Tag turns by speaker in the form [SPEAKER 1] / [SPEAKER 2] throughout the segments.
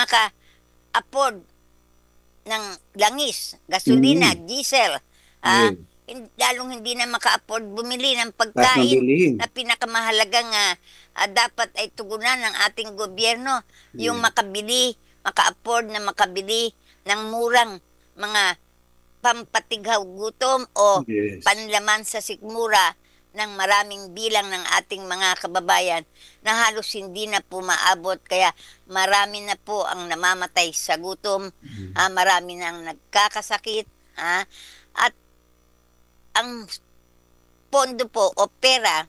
[SPEAKER 1] maka-afford ng langis, gasolina, diesel,
[SPEAKER 2] Yes.
[SPEAKER 1] lalong hindi na maka-afford bumili ng
[SPEAKER 2] Lahat ng
[SPEAKER 1] pagkain
[SPEAKER 2] bilihin.
[SPEAKER 1] na pinakamahalagang dapat ay tugunan ng ating gobyerno, yung
[SPEAKER 2] Yes.
[SPEAKER 1] maka-afford na makabili ng murang mga pampatighaw gutom o
[SPEAKER 2] Yes.
[SPEAKER 1] panlaman sa sikmura ng maraming bilang ng ating mga kababayan na halos hindi na po maabot, kaya marami na po ang namamatay sa gutom, marami na ang nagkakasakit, at ang pondo po o pera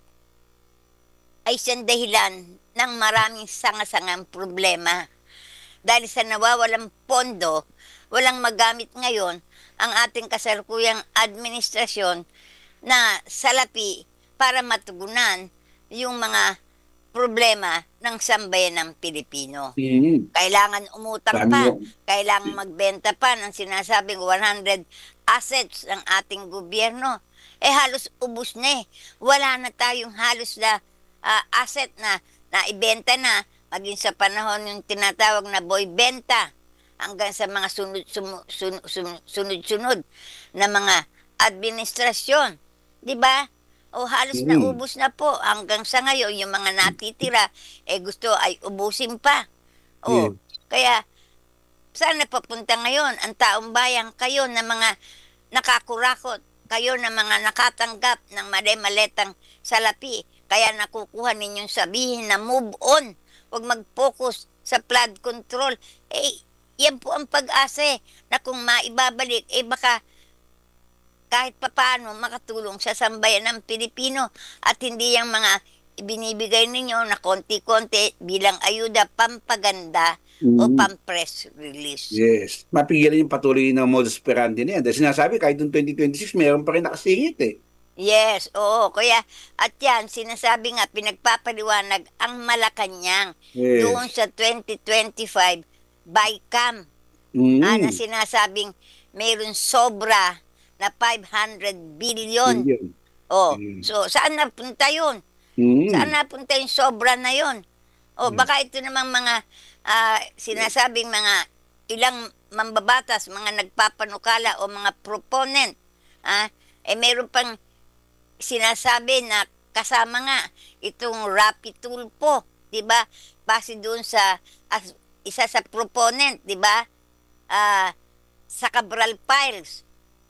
[SPEAKER 1] ay siyang dahilan ng maraming sanga-sangang problema. Dahil sa nawawalang pondo, walang magamit ngayon ang ating kasalukuyang administrasyon na salapi para matugunan yung mga problema ng sambayan ng Pilipino. Kailangan umutang
[SPEAKER 2] Dami
[SPEAKER 1] pa,
[SPEAKER 2] yun.
[SPEAKER 1] kailangan magbenta pa ng sinasabing 100 assets ng ating gobyerno. Halos ubos na eh. Wala na tayong halos na asset na naibenta na, maging sa panahon yung tinatawag na boy benta, hanggang sa mga sunod-sunod na mga administrasyon. Di ba? O halos naubos na po hanggang sa ngayon yung mga natitira gusto ay ubusin pa. O kaya saan na papunta ngayon ang taong bayan? Kayo na mga nakakurakot, kayo na mga nakatanggap ng mali-maletang salapi, kaya nakukuha ninyong sabihin na move on, huwag mag-focus sa flood control. Yan po ang pag-asa na kung maibabalik, baka kahit papaano makatulong sa sambayan ng Pilipino, at hindi yung mga ibinibigay ninyo na konti-konti bilang ayuda, pampaganda o pampress release.
[SPEAKER 2] Yes. Mapigilan yung patuloy ng modus operandi na yan. Dahil sinasabi, kahit noong 2026, mayroon pa rin nakasingit eh.
[SPEAKER 1] Yes, oo. Kaya, at yan, sinasabi nga, pinagpapaliwanag ang Malacanang doon sa 2025 BICAM na sinasabing mayroon sobra na 500 billion. So saan napunta yun? Saan napunta yung sobra na yun? Baka ito namang mga sinasabing mga ilang mambabatas, mga nagpapanukala o mga proponent, mayroon pang sinasabi na kasama nga itong Rapid Tulfo, di ba? Base doon sa isa sa proponent, di ba? Sa Cabral Files.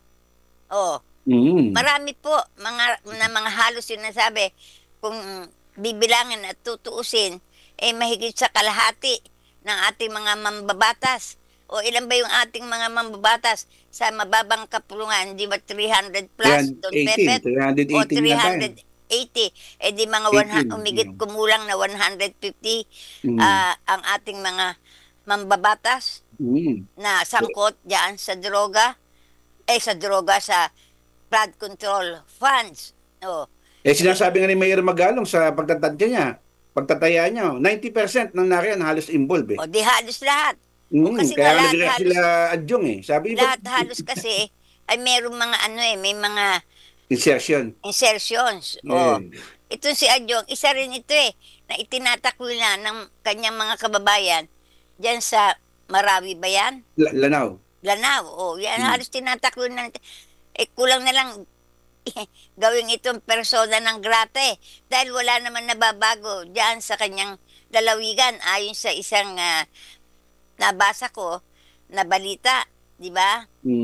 [SPEAKER 1] Marami po mga halos sinasabi, kung bibilangin at tutuusin, mahigit sa kalahati ng ating mga mambabatas. O ilan ba yung ating mga mambabatas sa mababang kapulungan? Di ba 300 plus?
[SPEAKER 2] 380
[SPEAKER 1] o
[SPEAKER 2] na tayo.
[SPEAKER 1] 380. Di mga umigit kumulang na 150 ang ating mga mambabatas na sangkot diyan sa droga, sa flood control funds.
[SPEAKER 2] Sinasabi nga ni Mayor Magalong sa pagtataya niya, 90% ng nariyan halos involved eh.
[SPEAKER 1] Di halos lahat. Kasi
[SPEAKER 2] Kaya
[SPEAKER 1] lahat
[SPEAKER 2] nag-react sila adjong eh. Sabi
[SPEAKER 1] lahat halos kasi ay merong mga may mga insertions. Ito si Adjong, isa rin ito na itinatakwil na ng kanyang mga kababayan diyan sa Marawi ba yan?
[SPEAKER 2] Lanao.
[SPEAKER 1] Yan halos tinatakwil na. Kulang na lang gawing itong persona ng grate dahil wala naman nababago diyan sa kanyang lalawigan, ayon sa isang nabasa ko na balita, di ba?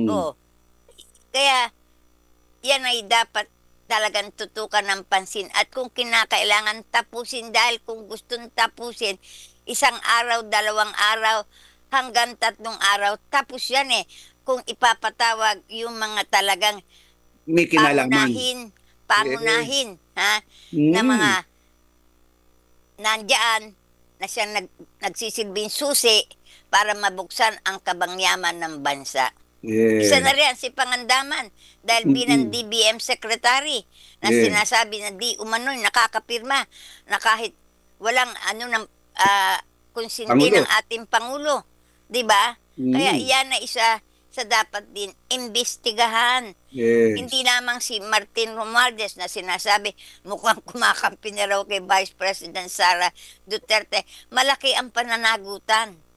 [SPEAKER 1] Kaya yan ay dapat talagang tutukan ng pansin, at kung kinakailangan tapusin, dahil kung gustong tapusin, 1 araw, 2 araw, hanggang 3 araw, tapos yan kung ipapatawag yung mga talagang
[SPEAKER 2] may kinalaman.
[SPEAKER 1] Pangunahin na mga nandyan na siyang nagsisilbing susi para mabuksan ang kabangyaman ng bansa. Isa na rin si Pangandaman dahil bilang DBM Secretary na sinasabi na di umano'y nakakapirma na kahit walang konsinti ng ating Pangulo. Diba? Kaya yan na isa sa dapat din imbestigahan. Hindi lamang si Martin Romualdez na sinasabi mukhang kumakampi na raw kay Vice President Sara Duterte. Malaki ang pananagutan.